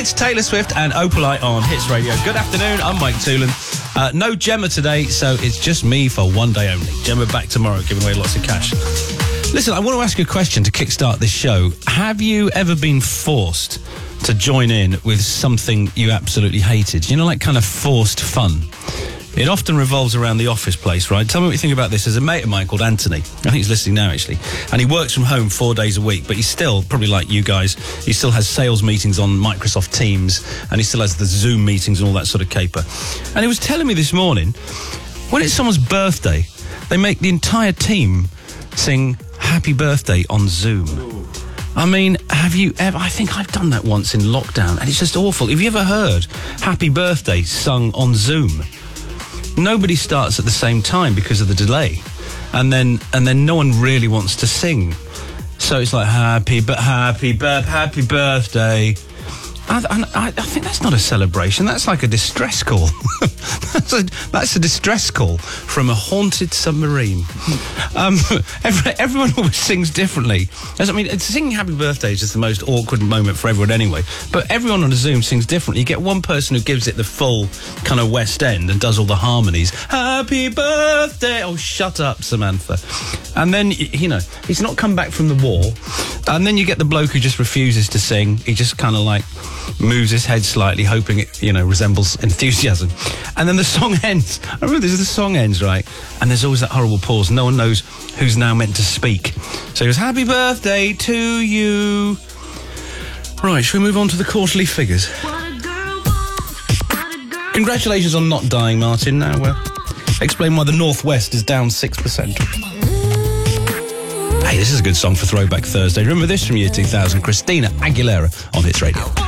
It's Taylor Swift and Opalite on Hits Radio. Good afternoon, I'm Mike Toolan. No Gemma today, so it's just me for one day only. Gemma back tomorrow, giving away lots of cash. Listen, I want to ask you a question to kickstart this show. Have you ever been forced to join in with something you absolutely hated? You know, like kind of forced fun. It often revolves around the office place, right? Tell me what you think about this. There's a mate of mine called Anthony. I think he's listening now, actually. And he works from home 4 days a week, but he's still, probably like you guys, he still has sales meetings on Microsoft Teams, and he still has the Zoom meetings and all that sort of caper. And he was telling me this morning, when it's someone's birthday, they make the entire team sing happy birthday on Zoom. I mean, have you ever... I think I've done that once in lockdown, and it's just awful. Have you ever heard happy birthday sung on Zoom? Nobody starts at the same time because of the delay, and then no one really wants to sing. So it's like happy birthday. I think that's not a celebration. That's like a distress call. That's a distress call from a haunted submarine. Everyone always sings differently. I mean, singing happy birthday is just the most awkward moment for everyone anyway. But everyone on a Zoom sings differently. You get one person who gives it the full kind of West End and does all the harmonies. Happy birthday! Oh, shut up, Samantha. And then, you know, he's not come back from the war. And then you get the bloke who just refuses to sing. He just kind of like moves his head slightly, hoping it, you know, resembles enthusiasm. And then the song ends. I remember this, the song ends, right? And there's always that horrible pause. No one knows who's now meant to speak. So he goes, happy birthday to you. Right, shall we move on to the quarterly figures? Congratulations on not dying, Martin. Now, explain why the Northwest is down 6%. Hey, this is a good song for Throwback Thursday. Remember this from year 2000? Christina Aguilera on Hits Radio.